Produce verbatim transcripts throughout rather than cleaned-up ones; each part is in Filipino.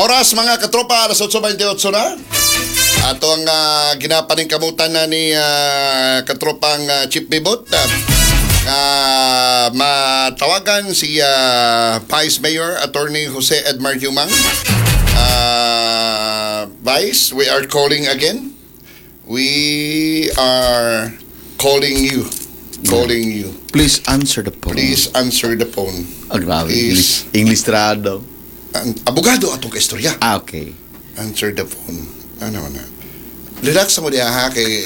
Oras mga katropa, alas eight twenty-eight na. Ato ang uh, ginapaning kamutan na ni uh, katropang uh, Chief Bibot. Uh, uh, matawagan si uh, Vice Mayor Attorney Jose Edmar Humang. Uh, Vice, we are calling again. We are calling you. Calling you. Please answer the phone. Please answer the phone. Oh, grabe. Please. English, English trado. Ang abogado atong kaistorya. Ah, okay. Answer the phone. Ano na? Relax mo diya ha kay...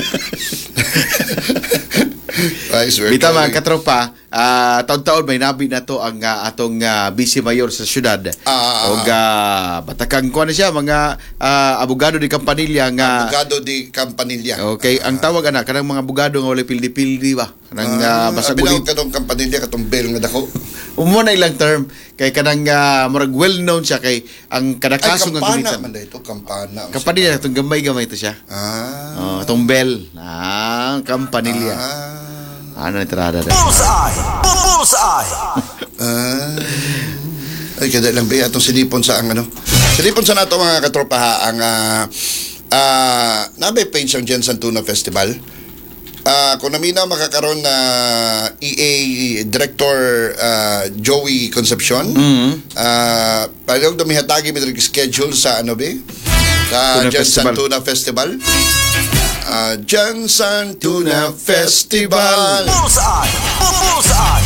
Vice, we're Bita mga calling. katropa, uh, taon-taon may nabi na to ang uh, atong uh, vice mayor sa syudad. Ah, o uh, batakang kuha na siya, mga uh, abogado di Campanilla nga... Abogado di Campanilla. Okay, Ah, ang tawag ana kanang mga abogado nga wala pildi-pildi ba? Kanang ah, uh, basta abilaw gulit. ka tong Campanilla katong bell nga dako. Umo na ilang term kay kanang uh, murag well-known siya kay ang kada Ay, kaso nga kampana gulitan. man dito, kampana. Campanilla, itong gamay-gamay to siya. Ah. Oh, itong bell. Ah, Campanilla. Ah. Ano na itrada na? Bullseye! Bullseye! Ah. Ay, kada lang ba atong silipon sa ang ano? Silipon sa nato mga katropa ha, ang uh, uh, nabay page ang Jensen Tuna Festival. Uh, kung naminaw makakaroon na E A Director uh, Joey Concepcion, Mm-hmm. uh, parang dumihatagi may schedule sa ano ba? Sa Tuna Jensen Festival. Tuna Festival. Uh, Jensen Tuna Festival. Bullseye! Bullseye!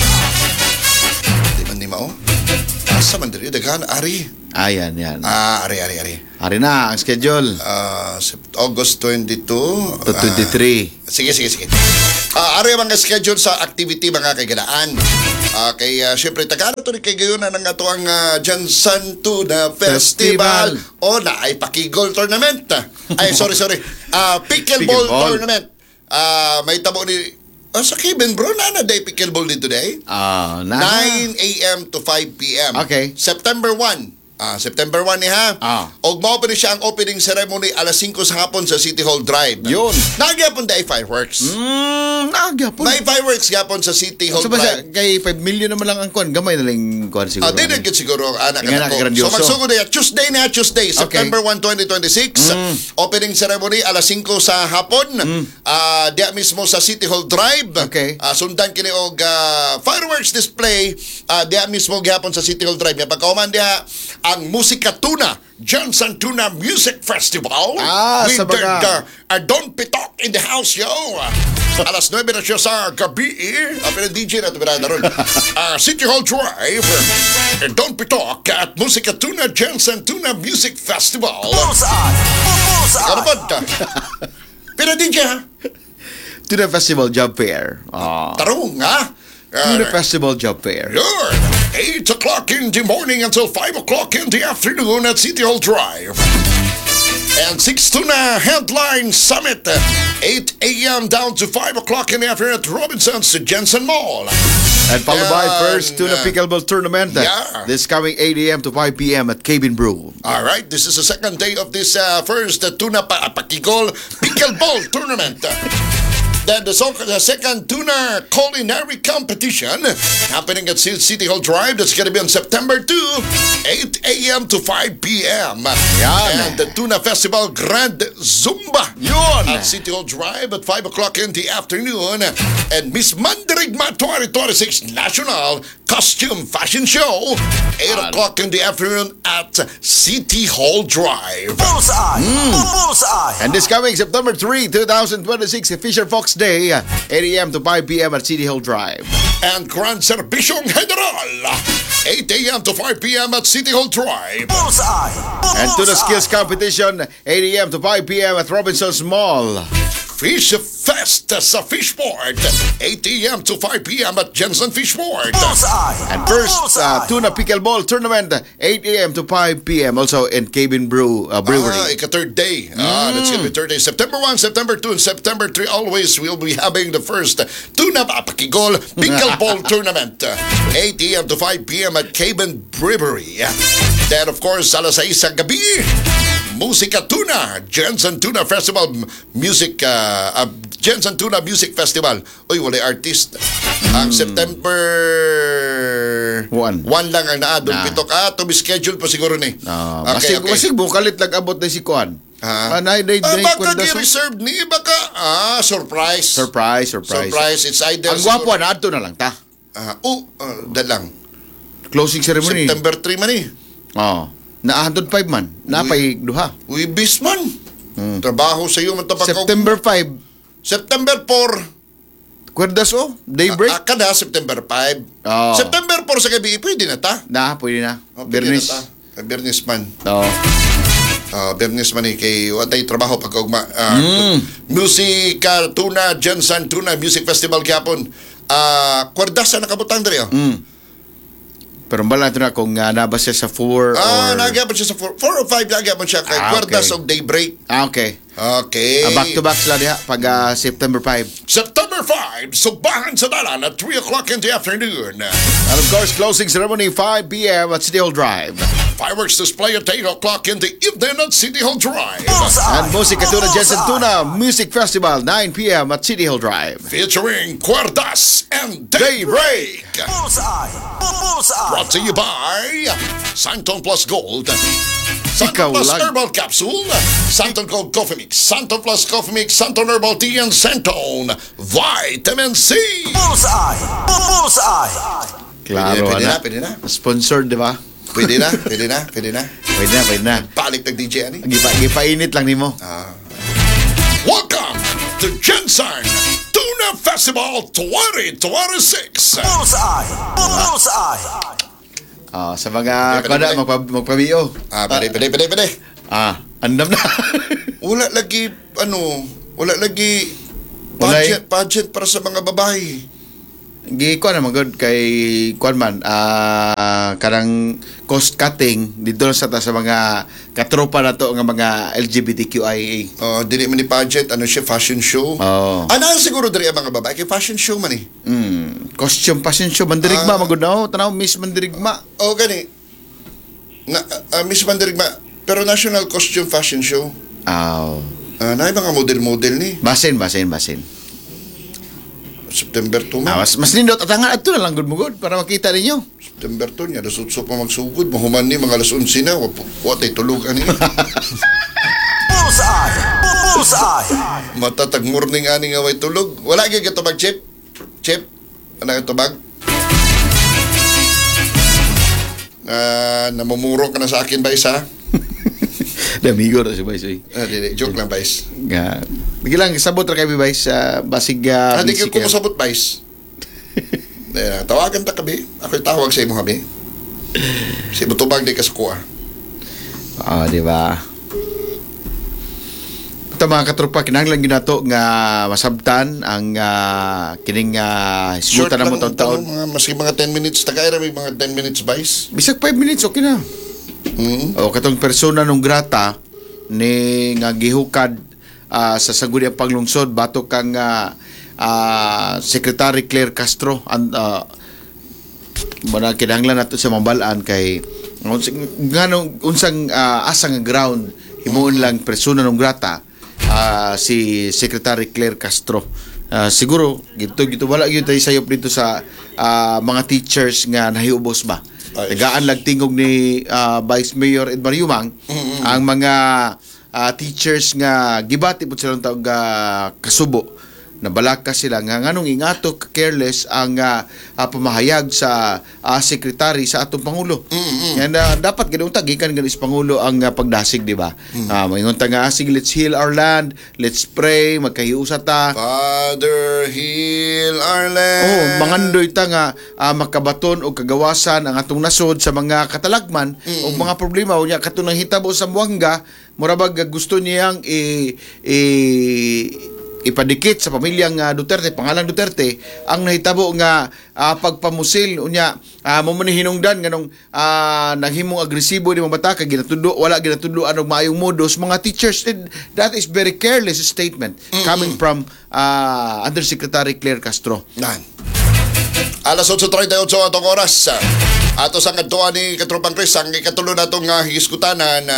Di man di mao? Asa man diri daghan ari. Ayan, yan. Ah, ari ari ari. Hari na ang schedule. Uh, August twenty-two To twenty-three. Ah, sige, sige, sige. Uh, ari mga schedule sa activity mga kaiganaan. Uh, kay uh, syempre tagano to ni kay gayon na nga to ang uh, Jensen Tuna Festival. Festival. O na ay pakigol tournament. Ay sorry sorry. Uh, pickleball Pickleball. tournament. Uh, may tabo ni oh, sa Kevin bro na na day pickleball din today. Ah, na. nine a.m. to five p.m. Okay. September one. Ah, September one ni ha. Ah. Og mao pa ni siya ang opening ceremony alas singko sa hapon sa City Hall Drive. Yun. Nagyapon day fireworks. Mm, naagya po. May fireworks gyapon sa City Hall So ba Drive. kay five million naman lang ang kuan, gamay na lang kuan siguro. Ah, di na gid siguro anak Nga na, ko. So grandioso. magsugod na Tuesday na Tuesday, September one, twenty twenty-six. Opening ceremony alas singko sa hapon. Ah, diya mismo sa City Hall Drive. Okay. Ah, sundan kini og ah, fireworks display ah, diya mismo gyapon sa City Hall Drive. Pagkauman diya ang Musika Tuna Jensen Tuna Music Festival. Ah, with sa baga. the, uh, Don Pitok in the house, yo. Alas nine na siya sa gabi. Uh, pero D J na ito na ron. Uh, City Hall Drive. Uh, Don Pitok at Musika Tuna Jensen Tuna Music Festival. Bullseye! Bullseye! Ano ba? Pero D J ha? To the festival job fair. Ah. Tarong ha? To the Uh, festival job fair. Yun. eight o'clock in the morning until five o'clock in the afternoon at City Hall Drive. And six Tuna Headline Summit, eight a.m. down to five o'clock in the afternoon at Robinson's Jensen Mall. And followed by Yan, first Tuna uh, Pickleball Tournament. yeah. This coming eight a.m. to five p.m. at Cabin Brew. All right, this is the second day of this uh, first uh, Tuna pa- Pakigol Pickleball Tournament. Then the, so- the second Tuna Culinary Competition happening at C- City Hall Drive. That's going to be on September second, eight a.m. to five p.m. Yan. And the Tuna Festival Grand Zumba Yun. at City Hall Drive at five o'clock in the afternoon. And Miss Mandirigma twenty twenty-six National Costume Fashion Show, eight o'clock in the afternoon at City Hall Drive. Bullseye! Bullseye! And this coming September third, twenty twenty-six, Fisher Fox Day, eight a.m. to five p.m. at City Hall Drive. And Grand Servicio General, eight a.m. to five p.m. at City Hall Drive. Bullseye! And to the Bullseye! skills competition, eight a.m. to five p.m. at Robinson's Mall. Fish Fest sa Fishport, eight a.m. to five p.m. at Jensen Fishport. Bullseye! And first uh, Bullseye! Tuna Pickleball Tournament, eight a.m. to five p.m. also in Cabin Brew uh, Ah, Brewery. ika-third day. Ah, that's gonna be third day. September first, September second, and September third. Always we'll be having the first Tuna Pakigol Pickleball Tournament. eight a.m. to five p.m. at Cabin Brewery. Then, of course, alas sais sa gabi, Musika Tuna, Jensen Tuna Festival Music, uh, uh, Jensen Tuna Music Festival. Uy, wala artist. Ang September One. One lang ang naa. Doon Ah. pitok. Ah, to be scheduled pa siguro ni. Ah, okay, masig, okay. masig bukalit nag-abot na si Kuan. Ah, Ah, na, na, Ah, na, baka kwenta so- gi-reserve ni. Baka, ah, surprise. Surprise, surprise. Surprise. It's either... Ang gwapo na adto na lang ta. Ah, oh, uh, dalang. Closing ceremony. September three man eh. Oh. Na one hundred five man. Napay duha. Uy, bis man. Hmm. Trabaho sa iyo. man tapag- September five. September four. Kwerdas o? Daybreak? Ah, kada September five. Oh. September four sa gabi, pwede na ta. Na, pwede na. Oh, pwede Bernis. na ta. Ah, Bernis man. Oo. Uh, Bernis man eh, kay watay trabaho pagkaugma. Uh, Mm. Music uh, Tuna, Jensen Tuna Music Festival kapon. Uh, Kwardas na nakabutang dali oh. Mm. Pero mbala ito na kung uh, nabas siya sa four Ah, or... nagyapon siya sa four or five nagyapon siya kay Ah, Kwardas okay. og Daybreak. Ah, okay. Okay. Ah, back to back sila diha pag uh, September five. September five, subahan sa dalan at three o'clock in the afternoon. And of course, closing ceremony five p.m. at City Hall Drive. Fireworks display at eight o'clock in the evening at City Hall Drive. And Bullseye. Music Katuna Jensen Bullseye. Tuna Music Festival nine p.m. at City Hall Drive. Featuring Kwardas and Daybreak. Bullseye. Bullseye. Brought to you by Santon Plus Gold, Santon Ikaw Plus lang. Herbal Capsule, Santon Gold Coffee Mix, Santon Plus Coffee Mix, Santon Herbal Tea, and Santon Vitamin C. Bullseye. Bullseye. Klaro, Pwede na, ana. pwede na. Sponsored, di ba? Pwede na, pwede na, pwede na. Pwede na, pwede na. Balik ng D J ani. Gipa, gipainit lang nimo. Welcome to Jensen Tuna Festival twenty twenty-six. Bullseye. Bullseye. Ah, sa mga Pwede, kada pwede. magpa, magpabiyo. Ah, pwede, pwede, pwede, pwede. Ah, andam na. Wala lagi, ano, wala lagi Walay. budget, budget para sa mga babae. Gi ko na magod kay kuan man ah kanang cost cutting dito sa ta sa mga katropa na to nga mga L G B T Q I A. Oh, dili man ni budget, ano siya, fashion show. Oh. Ano siguro diri ang mga babae kay fashion show man eh. Mm, costume fashion show mandirigma Ah. magud na tanaw Miss Mandirigma. O gani. Na uh, Miss Mandirigma, pero National Costume Fashion Show. Aw. Ah, na mga model-model ni Basin, basin, basin. September two Ah, man. mas, mas nindot at nga ato na lang gud mugod para makita ninyo. September two niya, dasutso pa magsugod, mahuman ni mga alas onse na, wa wa tay tulog ani. Bullseye. Bullseye. Matatag morning ani nga way tulog. Wala gyud ka tubag chip. Chip. Ano ka tubag? Ah, namumuro ka na sa akin ba isa? Damigo na si Vice. Ah, dili, joke lang, Vice. Nga. Bigi lang sabot ra kay Vice sa basig uh, Ah, di ko kumusabot, Vice. Eh, tawagan ta kabi. Ako'y tawag sa imo habi. Si butubag di ka sa kuha. Ah, di ba? Ito mga katropa, kinahanglan ginato nga masabtan ang uh, kining uh, isgutan na mo taon-taon. Mga, maski mga ten minutes. Tagay may mga ten minutes, Vice. Bisag five minutes, okay na. Mm. O katong persona nung grata ni nga gihukad ah, sa sagudang paglungsod bato kang uh, Secretary Claire Castro and uh, mana kinahanglan nato sa mambalaan kay nganong unsang ah, asang ground himuon lang persona nung grata ah, si Secretary Claire Castro. Ah, siguro gito gito wala gyud tay sayop dito sa ah, mga teachers nga nahiubos ba. Ay. Tagaan lang tingog ni ah, Vice Mayor Edmar Yumang ang mga ah, teachers nga gibati pud silang taog ah, kasubo nabalaka sila nga nganong ingato ka careless ang ah, ah, pamahayag sa ah, secretary sa atong pangulo. Yan ah, dapat gid unta gikan ganis pangulo ang ah, pagdasig di ba? Ah, moingon ta nga sige let's heal our land, let's pray, magkahiusa ta. Father, heal our land. Oh, mangandoy ta nga ah, makabaton o kagawasan ang atong nasod sa mga katalagman o mga problema unya katong hitabo sa Buanga, murabag gusto niyang i, i ipadikit sa pamilyang uh, Duterte, pangalan Duterte, ang nahitabo nga uh, pagpamusil unya uh, mo man hinungdan nganong uh, naghimong agresibo di mga bata kay ginatudo wala ginatudo anong maayong modus mga teachers. That is very careless statement coming from uh, Undersecretary Claire Castro. Nan. Alas eight thirty-eight atong oras. Ato sa kadtuan ni Katropang Chris ang ikatulo natong uh, higiskutanan na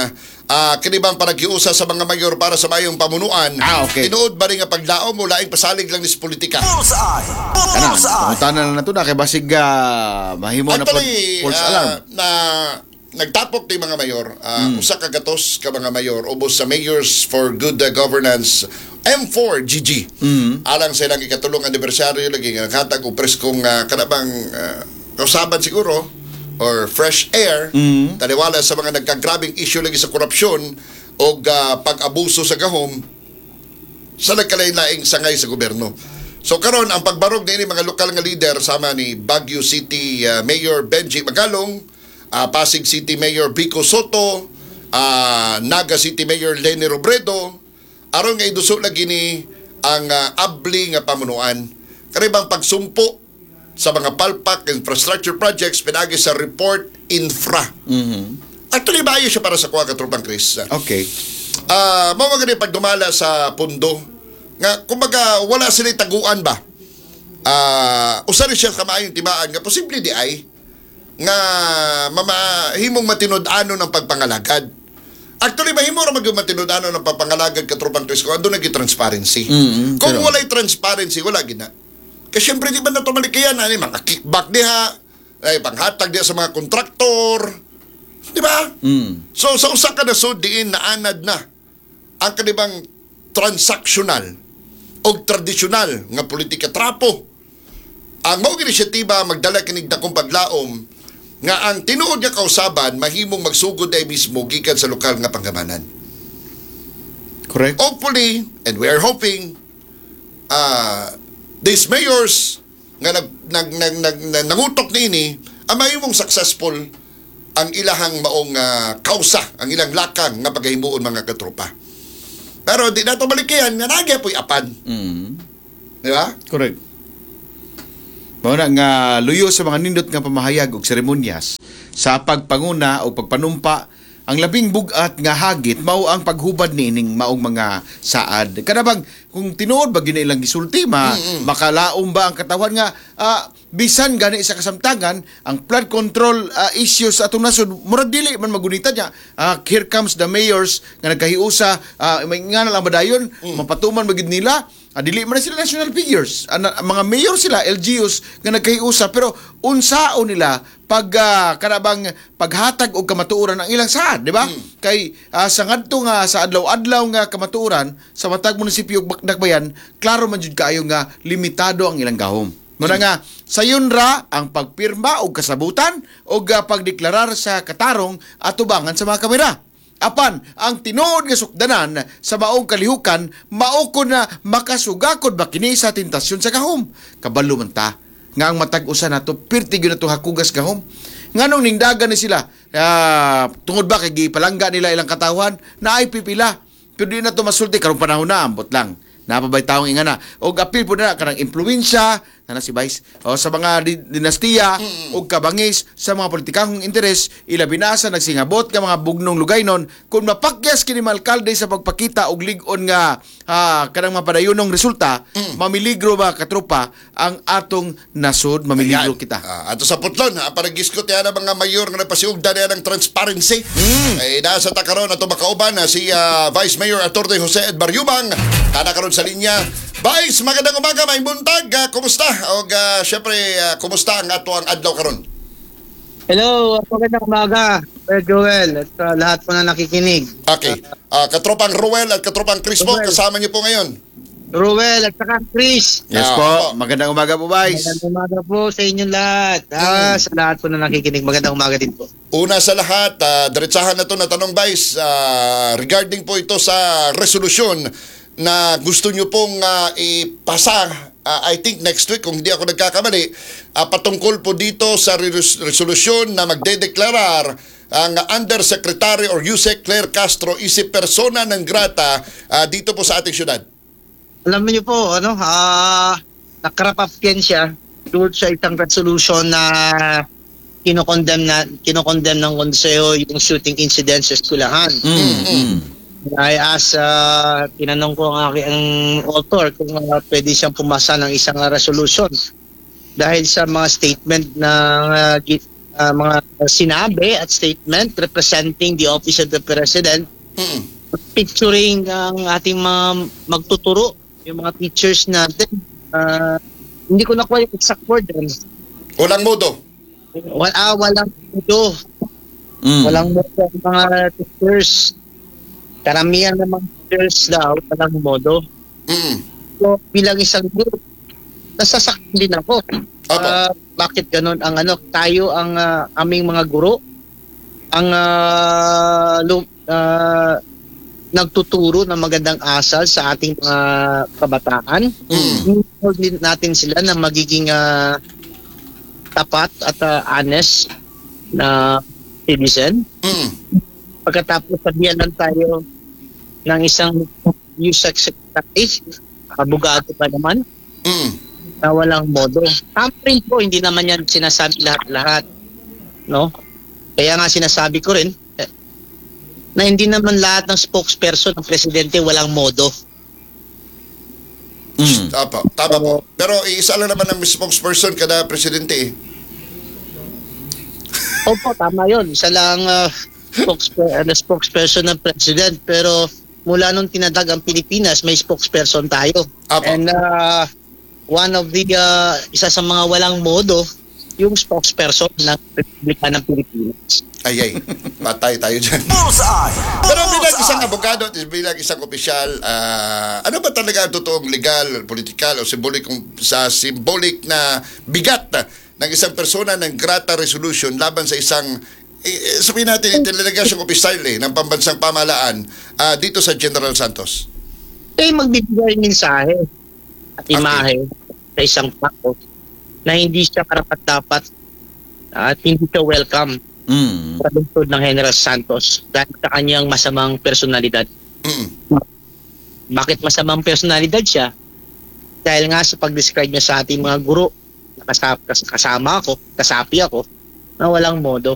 ah kini bang panagiusa sa mga mayor para sa mayong pamunuan. Ah, okay. Tinuod ba rin nga pagdaom mo laing pasalig lang nis politika? Bullseye! Kana, Bullseye! pangutanan na na to na kay basig uh, mahimo na po Actually, false ah, alarm. na nagtapok ni mga mayor, ah, Mm. usa ka gatos ka mga mayor ubos sa Mayors for Good ah, Governance M four G G. Mm. Alang sa ilang ikatulong anibersaryo lagi nga hatag og preskong uh, kanabang uh, kausaban siguro or fresh air Mm. taliwala sa mga nagkagrabing issue lagi sa korupsyon o uh, pag-abuso sa gahom sa nagkalain-laing sangay sa gobyerno. So karon ang pagbarog ni mga lokal nga leader sama ni Baguio City uh, Mayor Benji Magalong, uh, Pasig City Mayor Vico Soto, uh, Naga City Mayor Lenny Robredo, aron nga iduso lagi ni ang uh, abli nga pamunuan. Karibang pagsumpo sa mga palpak infrastructure projects pinagi sa report infra. Mhm. Actually, bayo siya para sa kuha katropang Chris. Okay. Ah, mao nga ni pagdumala sa pundo nga kumbaga wala sila taguan ba. Ah, usa rin siya kamayong tibaan nga posible di ay nga mamahimong matinud-ano ng pagpangalagad. Actually, mahimo ra magyud matinud-ano ng pagpangalagad katropang Chris kung andun nagi transparency. Mm, Kung pero- walay transparency, wala gina. Kasi syempre di ba na tumalikayan ani mga kickback diha, ay panghatag diha sa mga kontraktor. Di ba? Mm. So sa usa ka nasud diin naanad na ang kanibang transactional o tradisyonal nga politika trapo. Ang mao inisyatiba magdala kinig dakong paglaom nga ang tinuod nga kausaban mahimong magsugod ay mismo gikan sa lokal nga panggamanan. Correct. Hopefully, and we are hoping, uh, these mayors nga nag, nag, nag, nag, nag, nangutok niini, ang mahimong successful ang ilahang maong uh, kausa, ang ilang lakang nga paghimuon mga katropa. Pero di na ito balikihan, nga nagya po'y apan. Mm. Di ba? Correct. Mao na nga luyo sa mga nindot nga pamahayag og seremonyas sa pagpanguna o pagpanumpa, ang labing bugat nga hagit mao ang paghubad niining maong mga saad. Kada bang kung tinuod ba gina ilang gisulti ma makalaom ba ang katawan nga ah, bisan gani sa kasamtangan ang flood control ah, issues sa atong nasod murag dili man magunita niya. Ah, here comes the mayors nga nagkahiusa uh, may nga na lang badayon mapatuman magid nila. Ah, dili man na sila national figures. Ang ah, mga mayor sila, L G Us, nga nagkahiusa. Pero unsao nila pag uh, kanabang paghatag og kamatuoran ang ilang saad, di ba? Mm. Kay uh, sa ngadto nga sa adlaw-adlaw nga kamatuoran sa matag munisipyo ug Dakbayan, klaro man jud kaayo nga limitado ang ilang gahom. Muna nga, sayon ra ang pagpirma o kasabutan o uh, pagdeklarar sa katarong at tubangan sa mga kamera. Apan, ang tinuod nga sukdanan sa maong kalihukan, mao ko na makasugakod ba kini sa tentasyon sa gahom. Kabalo man ta, nga ang matag-usa na to, pirti gyud na to hakugas gahom. Nganong ningdagan ni sila, uh, tungod ba kay gipalangga nila ilang katawan, na ay pipila. Pero di na to masulti, karong panahon na, ambot lang. Napabay taong ingana. O apil po na kanang impluensya, na si Vice, o sa mga di- dinastiya, o kabangis sa mga politikahong interes, ilabi na sa nagsingabot nga mga bugnong lugaynon, kung mapakyas kini mga alkalde sa pagpakita og lig-on nga ah, kanang mapadayunong resulta, mamiligro ba katropa ang atong nasod, mamiligro Ayan. kita. Ah, ato sa putlon, ha, para giskot yan ang mga mayor nga nagpasiugda na ng transparency. Ay nasa takaron ato makauban na si ah, Vice Mayor Atty. Jose Ed Baryubang. Kana karon sa linya. Vice, magandang umaga, may buntag. Ah, kumusta? O uh, syempre, ah, kumusta ang ato ang adlaw karon? Hello, magandang umaga, Sir Joel, at uh, lahat po na nakikinig. Okay. Ah, katropang Ruel at katropang Chris po, Ruel. kasama niyo po ngayon. Ruel at saka Chris. Yes Ah, po, opo. magandang umaga po, Vice. Magandang umaga po sa inyong lahat. Ah, sa lahat po na nakikinig, magandang umaga din po. Una sa lahat, uh, diretsahan na to na tanong, Vice, ah, regarding po ito sa resolusyon na gusto nyo pong ah, ipasa, ah, I think next week, kung hindi ako nagkakamali, ah, patungkol po dito sa res- resolusyon na magdedeklarar ang Undersecretary or Yusek Claire Castro isip persona ng grata ah, dito po sa ating syudad. Alam niyo po, ano, ah, nakarap up yan siya doon sa isang resolution na kinokondem na kinokondem ng konseho yung shooting incident sa eskwelahan. Mm, mm. I asked, uh, tinanong ko ang aking ang author kung uh, pwede siyang pumasa ng isang uh, resolution dahil sa mga statement na uh, gi- uh, mga sinabi at statement representing the office of the President Mm. Picturing ang ating mga magtuturo, yung mga teachers natin. Ah, hindi ko nakuha yung exact word. eh. Walang modo. Wala, walang modo. Mm. Walang modo ang mga teachers. Karamihan ng mga teachers daw, walang modo. Mm. So, bilang isang group, nasasaktan din ako. Apo. Ah, bakit ganun? Ang ano, tayo ang ah, aming mga guro, ang ah, lu- ah, nagtuturo ng magandang asal sa ating mga kabataan. Mm. Hold din natin sila na magiging ah, tapat at ah, honest na citizen. Mm. Pagkatapos sabihan lang tayo ng isang youth secretary, abogado pa naman, Mm. na walang modo. Tama rin po, hindi naman yan sinasabi lahat-lahat. No? Kaya nga sinasabi ko rin, eh, na hindi naman lahat ng spokesperson ng presidente walang modo. Mm. Tama, tama po. Pero isa lang naman ang spokesperson kada presidente eh. Opo, tama yun. Isa lang uh, spokesper- uh, spokesperson ng president. Pero mula nung tinadag ang Pilipinas, may spokesperson tayo. Apo. And uh, one of the, uh, isa sa mga walang modo, yung spokesperson ng Republika ng Pilipinas. Ay, ay. Patay tayo dyan. Bullseye! Pero bilang isang Bullseye! abogado at bilang isang opisyal, ah, ano ba talaga ang totoong legal, political o symbolic sa symbolic na bigat ng isang persona ng grata resolution laban sa isang eh, sabihin natin delegasyong opisyal eh, ng pambansang pamahalaan ah, dito sa General Santos? Eh, magbibigay mensahe at imahe sa isang tao na hindi siya karapat-dapat at hindi siya welcome Mm. sa lungsod ng General Santos dahil sa kanyang masamang personalidad. Mm. Bakit masamang personalidad siya? Dahil nga sa pag-describe niya sa ating mga guro, kasama, kasama ako, kasapi ako, na walang modo.